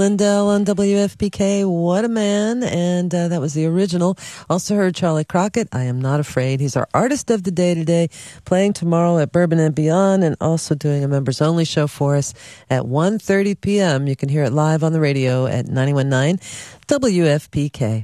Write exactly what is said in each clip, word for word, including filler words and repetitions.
Lindell on W F P K, What a Man, and uh, that was the original. Also heard Charlie Crockett, I Am Not Afraid. He's our artist of the day today, playing tomorrow at Bourbon and Beyond, and also doing a members-only show for us at one thirty p.m. You can hear it live on the radio at ninety-one point nine W F P K.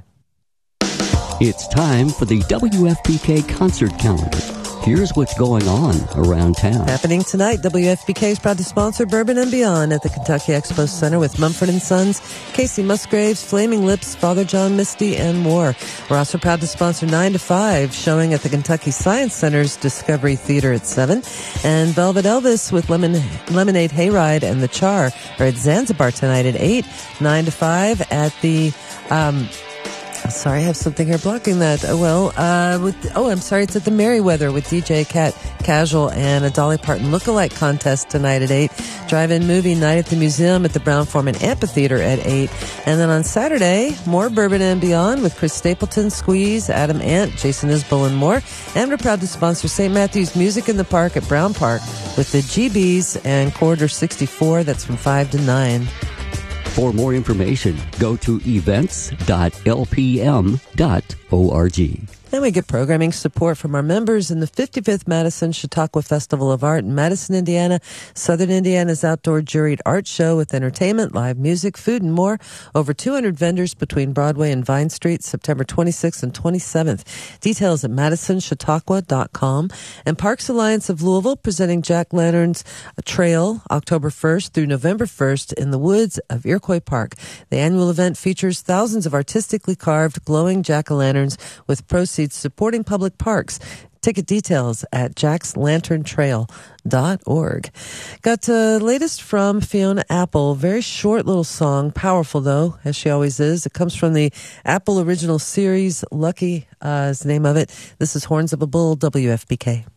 It's time for the W F P K concert calendar. Here's what's going on around town. Happening tonight, W F P K is proud to sponsor Bourbon and Beyond at the Kentucky Expo Center with Mumford and Sons, Casey Musgraves, Flaming Lips, Father John Misty, and more. We're also proud to sponsor nine to five, showing at the Kentucky Science Center's Discovery Theater at seven, and Velvet Elvis with Lemon, Lemonade Hayride and The Char are at Zanzibar tonight at eight, nine to five at the... Um, Sorry, I have something here blocking that. Oh, well, uh, with, oh, I'm sorry. It's at the Merriweather with D J Cat Casual and a Dolly Parton lookalike contest tonight at eight. Drive-in movie night at the museum at the Brown-Forman Amphitheater at eight. And then on Saturday, more Bourbon and Beyond with Chris Stapleton, Squeeze, Adam Ant, Jason Isbell, and more. And we're proud to sponsor Saint Matthew's Music in the Park at Brown Park with the G Bs and Corridor sixty-four. That's from five to nine. For more information, go to events dot l p m dot org. And we get programming support from our members in the fifty-fifth Madison Chautauqua Festival of Art in Madison, Indiana, Southern Indiana's outdoor juried art show with entertainment, live music, food, and more. Over two hundred vendors between Broadway and Vine Street, September twenty-sixth and twenty-seventh. Details at madison chautauqua dot com. And Parks Alliance of Louisville presenting Jack Lantern's Trail, October first through November first in the woods of Iroquois Park. The annual event features thousands of artistically carved glowing jack-o'-lanterns with proceeds supporting public parks. Ticket details at jacks lantern trail dot org. Got the latest from Fiona Apple. Very short little song, powerful though, as she always is. It comes from the Apple original series, Lucky uh, is the name of it. This is Horns of a Bull, W F P K.